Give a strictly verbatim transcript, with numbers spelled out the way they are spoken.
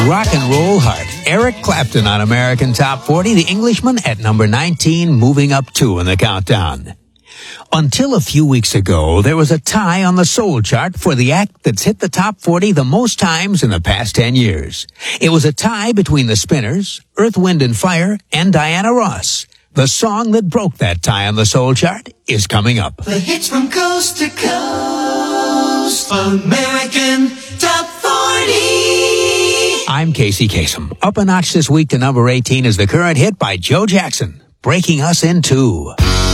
rock and roll heart. Eric Clapton on American Top forty. The Englishman at number nineteen, moving up two in the countdown. Until a few weeks ago, there was a tie on the soul chart for the act that's hit the top forty the most times in the past ten years. It was a tie between the Spinners, Earth, Wind and Fire, and Diana Ross. The song that broke that tie on the soul chart is coming up. The hits from coast to coast, American Top forty. I'm Casey Kasem. Up a notch this week to number eighteen is the current hit by Joe Jackson, Breaking Us in Two.